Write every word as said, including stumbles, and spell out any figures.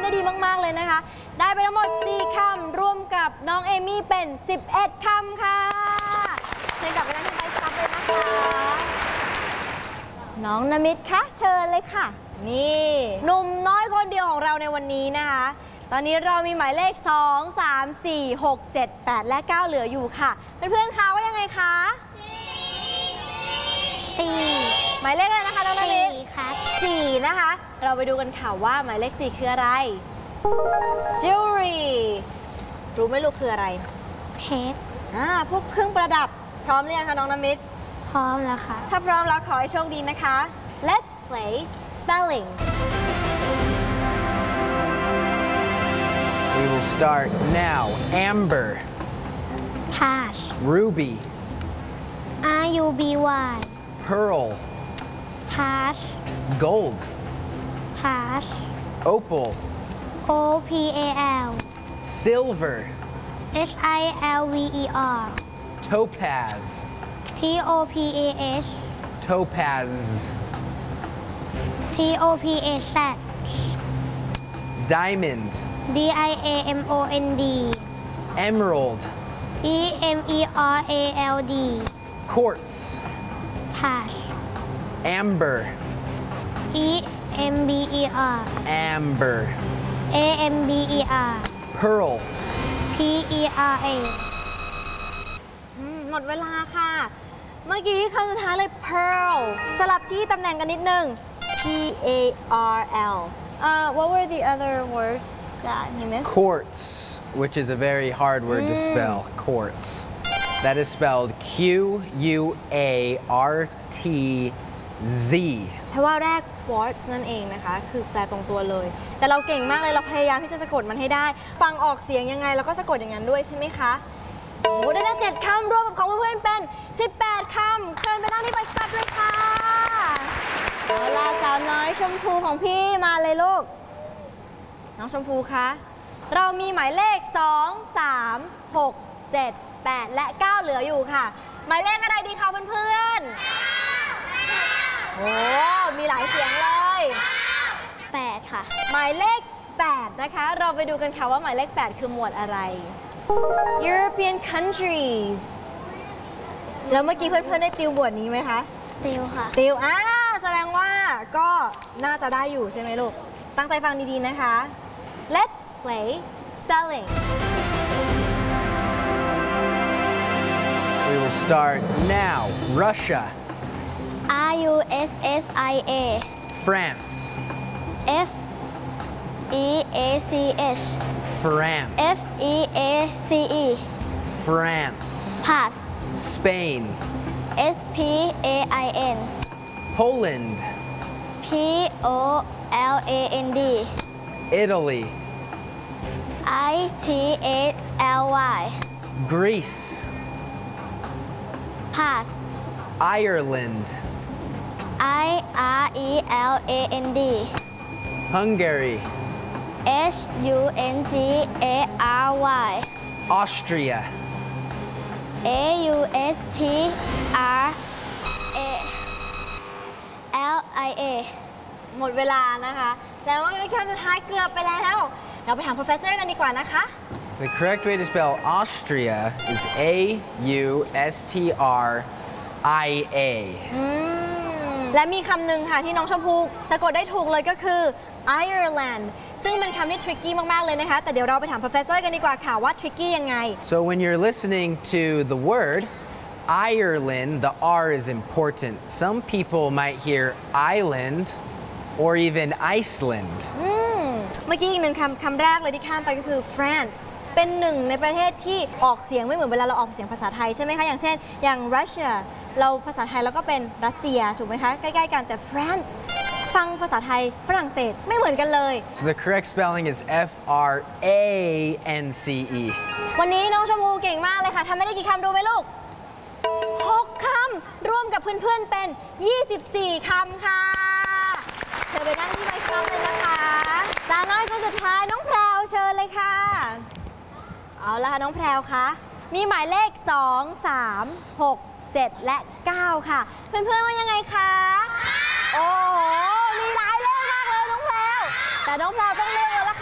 ได้ดีมากๆเลยนะคะได้ไปทั้งหมดสี่คำรวมกับน้องเอมี่เป็นสิบเอ็ดคำค่ะเชิญกลับไปนั่งที่ใบซับเลยนะคะน้องนมิตคะเชิญเลยค่ะนี่หนุ่มน้อยคนเดียวของเราในวันนี้นะคะตอนนี้เรามีหมายเลขสอง สาม สี่ หก เจ็ด แปดและเก้าเหลืออยู่ค่ะเพื่อนๆคะว่ายังไงคะสี่หมายเลขอะไรนะคะน้องนมิตครับสี่นะคะเราไปดูกันค่ะว่าหมายเลขสี่คืออะไร jewelry รู้ไหมลูกคืออะไรเพชรอ่าพวกเครื่องประดับพร้อมหรือยังคะน้องนมิตพร้อมแล้วค่ะถ้าพร้อมแล้วขอให้โชคดีนะคะ Let's play spelling We will start now. Amber. Pass. Ruby. R U B Y. Pearl. Pass. Gold. Pass. Opal. O P A L. Silver. S I L V E R. Topaz. T O P A S. Topaz. T O P A Z. Diamond. D I A M O N D. Emerald. E M E R A L D. Quartz. Pass. Amber. E M B E R. Amber. A M B E R. Pearl. P E R A. หมดเวลาค่ะเมื่อกี้คำสุดท้ายเลย pearl สลับที่ตำแหน่งกันนิดนึง P A R L uh, what were the other words that he missed Quartz, which is a very hard word to spell. Quartz. That is spelled Q U A R T Z. แปลว่าแรก quartz นั่นเองนะคะคือแปลตรงตัวเลยแต่เราเก่งมากเลยเราพยายามที่จะสะกดมันให้ได้ฟังออกเสียงยังไงแล้วก็สะกดอย่างนั้นด้วยใช่ไหมคะโอ้ได้ทั้งเจ็ดคำรวมกับของเพื่อนๆเป็นสิบแปดคำเชิญไปนั่งที่ใบซับเลยค่ะเอาล่ะสาวน้อยชมพูของพี่มาเลยลูกน้องชมพูคะเรามีหมายเลขสอง สาม หก เจ็ด แปดและเก้าเหลืออยู่ค่ะหมายเลขอะไรดีคะเพื่อนๆโอ้มีหลายเสียงเลยแปดค่ะหมายเลขแปดนะคะเราไปดูกันค่ะว่าหมายเลขแปดคือหมวดอะไร European countries แล้วเมื่อกี้เพื่อนๆได้ติวบทนี้ไหมคะติวค่ะติวอ่าแสดงว่าก็น่าจะได้อยู่ใช่ไหมลูกตั้งใจฟังดีๆนะคะ Let's play spelling We will start now. Russia. R U S S I A. France. F E A C H. France. F E A C E. France. Pass. Spain. S P A I N. Poland. P O L A N D. Italy. I T A L Y. Greece. Pass. Ireland. I R E L A N D. Hungary. H U N G A R Y. Austria. A U S T R A L I A หมดเวลานะคะแต่ว่าคำสุดท้ายเกือบไปแล้วเราไปถาม professor กันดีกว่านะคะ The correct way to spell Austria is A U S T R I A และมีคำหนึ่งค่ะที่น้องชมพูสะกดได้ถูกเลยก็คือ Ireland ซึ่งเป็นคำที่ tricky มากๆเลยนะคะแต่เดี๋ยวเราไปถาม professor กันดีกว่าค่ะว่า tricky ยังไง So when you're listening to the word Ireland, the R is important. Some people might hear island or even Iceland. เมื่อกี้อีกหนึ่งคำคำแรกเลยที่ข้ามไปก็คือ France เป็นหนึ่งในประเทศที่ออกเสียงไม่เหมือนเวลาเราออกเสียงภาษาไทยใช่ไหมคะอย่างเช่นอย่าง Russia เราภาษาไทยเราก็เป็นรัสเซียถูกไหมคะใกล้ๆกันแต่ France ฟังภาษาไทยฝรั่งเศสไม่เหมือนกันเลย So the correct spelling is F R A N C E วันนี้น้องชมพูเก่งมากเลยค่ะทำไม่ได้กี่คำดูไหมลูกหกคำร่วมกับเพื่อนๆเป็นยี่สิบสี่คำค่ะเชิญไปนั่งที่ใบซับเลยนะคะสาวน้อยคนสุดท้ายน้องแพรวเชิญเลยค่ะเอาละค่ะน้องแพรวคะมีหมายเลขสอง สาม หก เจ็ดและเก้าค่ะเพื่อนๆว่ายังไงคะโอ้โหมีหลายเลขมากเลยน้องแพรวแต่น้องแพรวต้องเลือกแล้วล่ะ